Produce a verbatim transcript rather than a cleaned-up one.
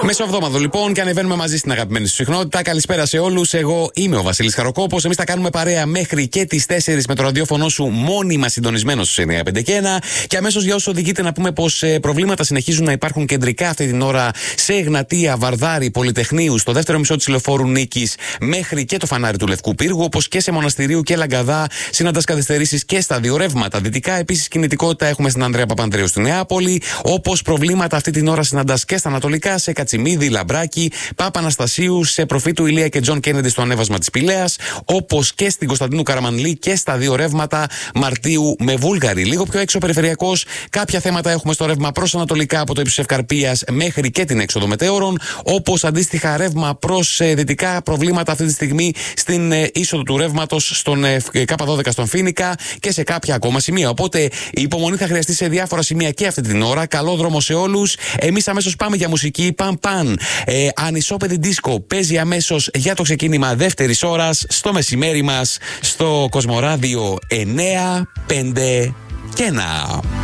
Μεσοβδόμαδο λοιπόν και ανεβαίνουμε μαζί στην αγαπημένη σου συχνότητα. Καλησπέρα σε όλους. Εγώ είμαι ο Βασίλης Χαροκόπος. Εμείς θα κάνουμε παρέα μέχρι και τις τέσσερις με το ραδιόφωνο σου μόνιμα συντονισμένο στους εννιά πέντε και ένα. Και αμέσως για όσο οδηγείτε να πούμε πως ε, προβλήματα συνεχίζουν να υπάρχουν κεντρικά αυτή την ώρα σε Εγνατία, Βαρδάρη, Πολυτεχνείου, στο δεύτερο μισό της Λεωφόρου Νίκης μέχρι και το φανάρι του Λευκού Πύργου, όπως και σε Μοναστηρίου και Λαγκαδά, συναντάς καθυστερήσεις και στα δύο ρεύματα. Δυτικά επίσης κινητικότητα έχουμε στην Ανδρέα Παπανδρέου στη Νεάπολη, όπως προβλήματα αυτή την ώρα συναντάς και στα Ανατολικά, σε Κατσιμίδη, Λαμπράκη, Πάπα Αναστασίου, σε Προφήτου Ηλία και Τζον Κέννεντι στο ανέβασμα της Πηλαίας, όπως και στην Κωνσταντίνου Καραμανλή και στα δύο ρεύματα Μαρτίου με Βούλγαρη. Λίγο πιο έξω περιφερειακός, κάποια θέματα έχουμε στο ρεύμα προς Ανατολικά από το ύψος Ευκαρπίας μέχρι και την έξοδο Μετέωρων, όπως αντίστοιχα ρεύμα προς ε, δυτικά, προβλήματα αυτή τη στιγμή στην ε, είσοδο του ρεύματος στον ε, Κάπα δώδεκα στον Φοίνικα και σε κάποια ακόμα σημεία. Οπότε η υπομονή θα χρειαστεί σε διάφορα σημεία και αυτή την ώρα. Καλό δρόμο σε όλους. Εμείς αμέσως πάμε για μουσική. Παν παν. Ε, Ανισόπεδη Δίσκο παίζει αμέσως για το ξεκίνημα δεύτερης ώρας στο μεσημέρι μας στο Κοσμοράδιο εννιά πέντε και ένα.